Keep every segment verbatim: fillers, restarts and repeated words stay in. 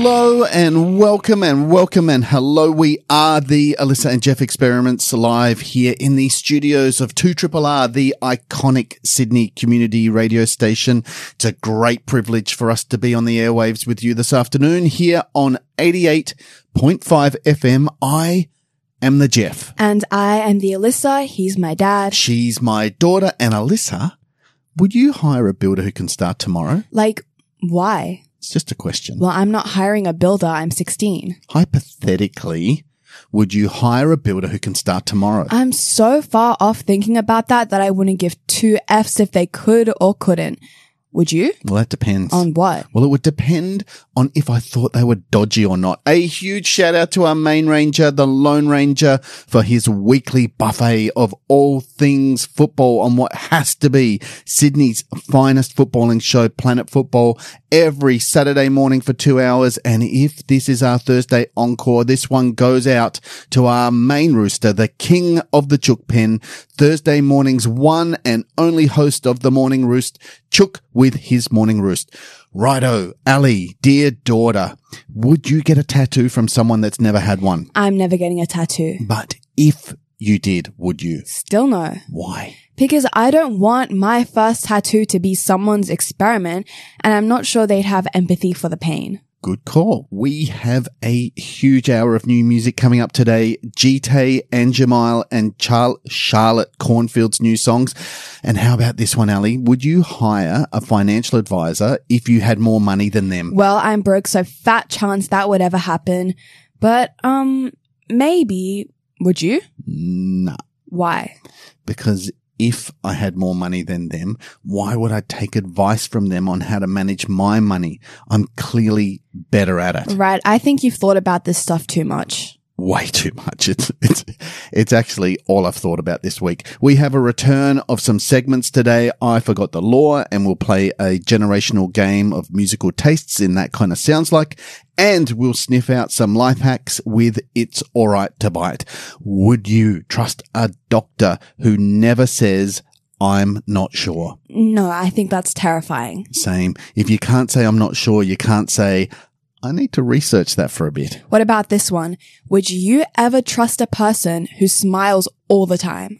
Hello and welcome and welcome and hello. We are the Alyssa and Jeff Experiments live here in the studios of two R R R, the iconic Sydney community radio station. It's a great privilege for us to be on the airwaves with you this afternoon here on eighty-eight point five F M. I am the Jeff. And I am the Alyssa. He's my dad. She's my daughter. And Alyssa, would you hire a builder who can start tomorrow? Like, why? It's just a question. Well, I'm not hiring a builder. I'm sixteen. Hypothetically, would you hire a builder who can start tomorrow? I'm so far off thinking about that that I wouldn't give two F's if they could or couldn't. Would you? Well, that depends. On what? Well, it would depend on if I thought they were dodgy or not. A huge shout out to our main ranger, the Lone Ranger, for his weekly buffet of all things football on what has to be Sydney's finest footballing show, Planet Football, every Saturday morning for two hours. And if this is our Thursday encore, this one goes out to our main rooster, the king of the Chook Pen, Thursday morning's one and only host of the Morning Roost, Chook with his Morning Roost. Righto, Ali, dear daughter, would you get a tattoo from someone that's never had one? I'm never getting a tattoo. But if you did, would you? Still no. Why? Because I don't want my first tattoo to be someone's experiment, and I'm not sure they'd have empathy for the pain. Good call. We have a huge hour of new music coming up today. G-Tay, Anjamile and Char- Charlotte Cornfield's new songs. And how about this one, Ali? Would you hire a financial advisor if you had more money than them? Well, I'm broke, so fat chance that would ever happen. But, um, maybe. Would you? No. Why? Because if I had more money than them, why would I take advice from them on how to manage my money? I'm clearly better at it. Right. I think you've thought about this stuff too much. Way too much. It's, it's, it's actually all I've thought about this week. We have a return of some segments today. I Forgot the Law, and we'll play a generational game of musical tastes in That Kind of Sounds Like. And we'll sniff out some life hacks with It's Alright to Bite. Would you trust a doctor who never says, I'm not sure? No, I think that's terrifying. Same. If you can't say I'm not sure, you can't say, I need to research that for a bit. What about this one? Would you ever trust a person who smiles all the time?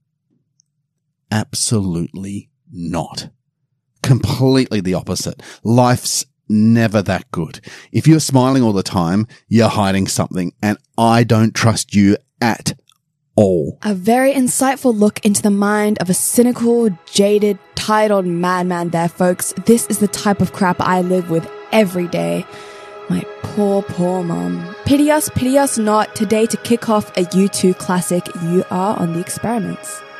Absolutely not. Completely the opposite. Life's never that good. If you're smiling all the time, you're hiding something, and I don't trust you at all. A very insightful look into the mind of a cynical, jaded, tired-old madman there, folks. This is the type of crap I live with every day. My poor, poor mom. Pity us, pity us not. Today to kick off a U two classic, you are on The Experiments.